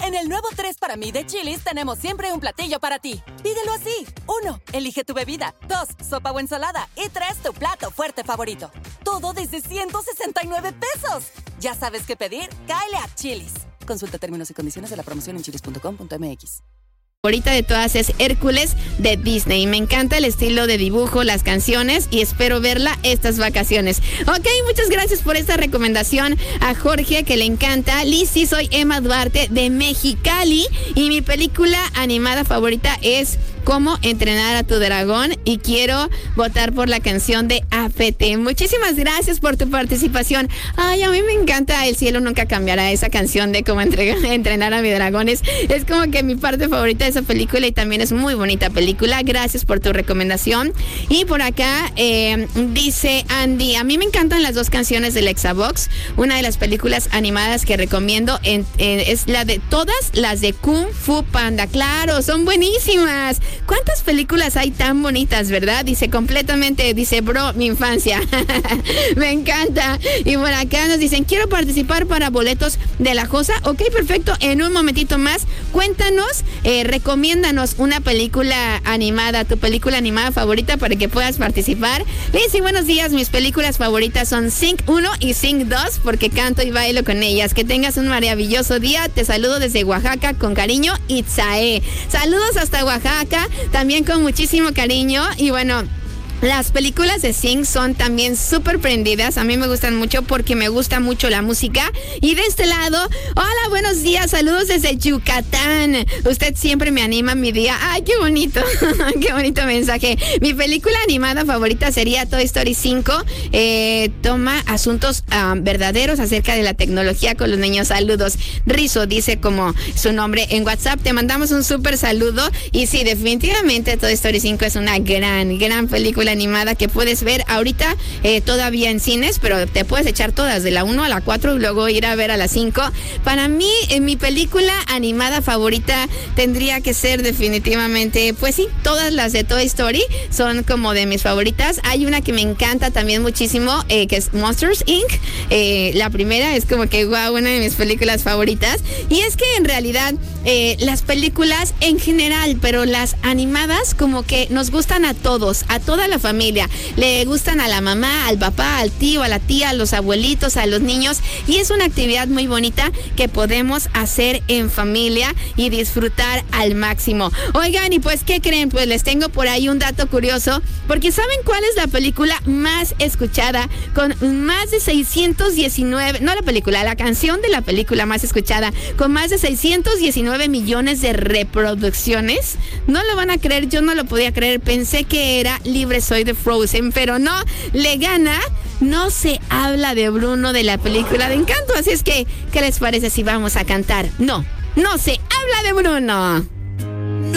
En el nuevo 3 para mí de Chili's tenemos siempre un platillo para ti. Pídelo así. 1. Elige tu bebida. 2. Sopa o ensalada. Y 3. Tu plato fuerte favorito. Todo desde 169 pesos. Ya sabes qué pedir. Cáele a Chili's. Consulta términos y condiciones de la promoción en chilis.com.mx. Favorita de todas es Hércules de Disney. Me encanta el estilo de dibujo, las canciones y espero verla estas vacaciones. Ok, muchas gracias por esta recomendación a Jorge, que le encanta. Lizzy, soy Emma Duarte de Mexicali y mi película animada favorita es Cómo entrenar a tu dragón y quiero votar por la canción de APT. Muchísimas gracias por tu participación. Ay, a mí me encanta El cielo nunca cambiará, esa canción de Cómo entrenar a mi dragón. Es como que mi parte favorita de esa película y también es muy bonita película. Gracias por tu recomendación. Y por acá dice Andy, a mí me encantan las dos canciones del Exabox. Una de las películas animadas que recomiendo es la de todas las de Kung Fu Panda. Claro, son buenísimas. ¿Cuántas películas hay tan bonitas, verdad? Dice completamente, dice bro, mi infancia. Me encanta. Y por acá nos dicen, quiero participar para boletos de La Josa. Ok, perfecto. En un momentito más, cuéntanos, recomiéndanos una película animada, tu película animada favorita para que puedas participar. Lizzy, buenos días. Mis películas favoritas son Sync 1 y Sync 2 porque canto y bailo con ellas. Que tengas un maravilloso día. Te saludo desde Oaxaca con cariño, Itzae. Saludos hasta Oaxaca. También con muchísimo cariño. Y bueno, las películas de Sync son también súper prendidas. A mí me gustan mucho porque me gusta mucho la música. Y de este lado, hola, buenos días, saludos desde Yucatán. Usted siempre me anima mi día. Ay, qué bonito, qué bonito mensaje. Mi película animada favorita sería Toy Story 5. Toma asuntos verdaderos acerca de la tecnología con los niños. Saludos. Rizo dice como su nombre en WhatsApp. Te mandamos un súper saludo. Y sí, definitivamente Toy Story 5 es una gran película animada que puedes ver ahorita todavía en cines, pero te puedes echar todas de la 1 a la 4 y luego ir a ver a la 5. Para mí, mi película animada favorita tendría que ser definitivamente, pues sí, todas las de Toy Story son como de mis favoritas. Hay una que me encanta también muchísimo, que es Monsters Inc. La primera es como que wow, una de mis películas favoritas. Y es que en realidad las películas en general, pero las animadas como que nos gustan a todos, a toda la familia. Le gustan a la mamá, al papá, al tío, a la tía, a los abuelitos, a los niños. Y es una actividad muy bonita que podemos hacer en familia y disfrutar al máximo. Oigan, y pues, ¿qué creen? Pues les tengo por ahí un dato curioso, porque ¿saben cuál es la película más escuchada? Con más de 619, no la película, la canción de la película más escuchada, con más de 619 millones de reproducciones. No lo van a creer, yo no lo podía creer. Pensé que era Libre Soy de Frozen, pero no, le gana No se habla de Bruno de la película de Encanto. Así es que, ¿qué les parece si vamos a cantar? No se habla de Bruno.